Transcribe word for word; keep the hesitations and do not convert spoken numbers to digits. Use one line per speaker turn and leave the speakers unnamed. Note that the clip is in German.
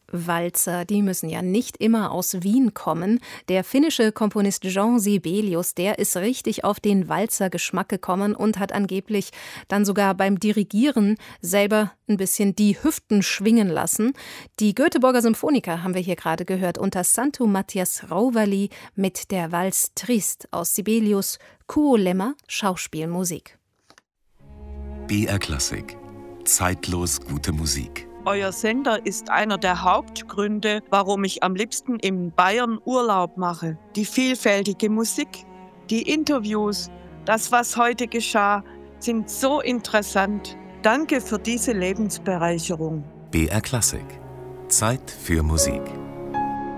Walzer, die müssen ja nicht immer aus Wien kommen. Der finnische Komponist Jean Sibelius, der ist richtig auf den Walzer-Geschmack gekommen und hat angeblich dann sogar beim Dirigieren selber ein bisschen die Hüften schwingen lassen. Die Göteborger Symphoniker haben wir hier gerade gehört unter Santu Matthias Rauvali mit der Valse Triste aus Sibelius' Kuolema Schauspielmusik.
B R Klassik. Zeitlos gute Musik.
Euer Sender ist einer der Hauptgründe, warum ich am liebsten in Bayern Urlaub mache. Die vielfältige Musik, die Interviews, das, was heute geschah, sind so interessant. Danke für diese Lebensbereicherung.
B R Klassik. Zeit für Musik.